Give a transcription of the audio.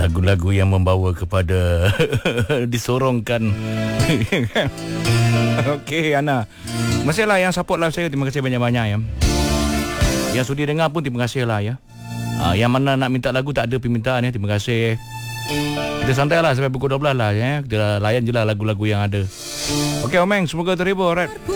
lagu-lagu yang membawa kepada disorongkan. Okey Ana, masihlah yang support live saya, terima kasih banyak-banyak ya. Yang sudi dengar pun terima kasih lah ya. Yang mana nak minta lagu tak ada permintaan ya, terima kasih. Kita santai lah sampai pukul 12 lah ya. Kita layan je lah lagu-lagu yang ada. Okey Omeng, semoga terhibur, right?